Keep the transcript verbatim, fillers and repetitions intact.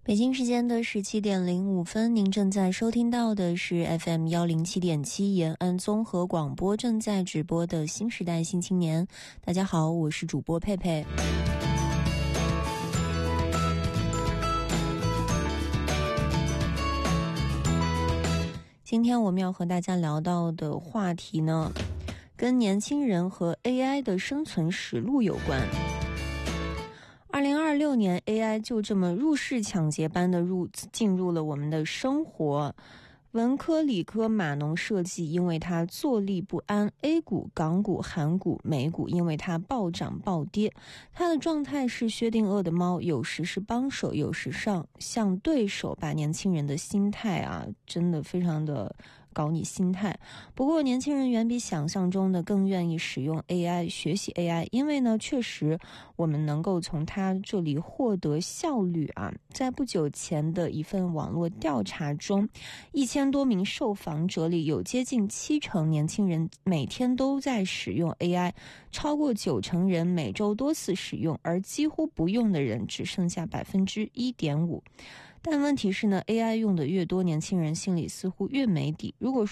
北京时间的十七点零五分，您正在收听到的是 F M 一零七点七延安综合广播正在直播的新时代新青年。大家好，我是主播佩佩。今天我们要和大家聊到的话题呢，跟年轻人和 A I 的生存实录有关。二零二六年 A I 就这么入室抢劫般的入进入了我们的生活，文科理科码农设计因为它坐立不安， A 股港股韩股美股因为它暴涨暴跌，它的状态是薛定谔的猫，有时是帮手，有时上像对手，把年轻人的心态啊真的非常的搞你心态。不过年轻人远比想象中的更愿意使用 A I 学习 A I， 因为呢确实我们能够从它这里获得效率啊。在不久前的一份网络调查中，一千多名受访者里有接近七成年轻人每天都在使用 A I， 超过九成人每周多次使用，而几乎不用的人只剩下 百分之一点五。但问题是呢 A I 用的越多，年轻人心里似乎越没底。如果说